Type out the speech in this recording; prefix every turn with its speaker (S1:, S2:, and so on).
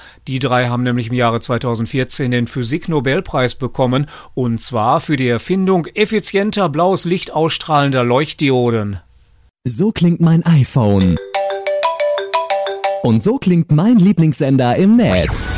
S1: Die drei haben nämlich im Jahre 2014 den Physik-Nobelpreis bekommen, und zwar für die Erfindung effizienter blaues Licht ausstrahlender Leuchtdioden.
S2: So klingt mein iPhone. Und so klingt mein Lieblingssender im Netz.